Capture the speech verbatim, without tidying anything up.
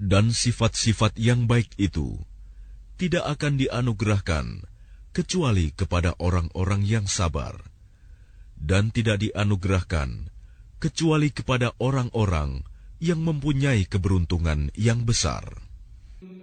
Dan sifat-sifat yang baik itu tidak akan dianugerahkan kecuali kepada orang-orang yang sabar, dan tidak dianugerahkan kecuali kepada orang-orang yang mempunyai keberuntungan yang besar.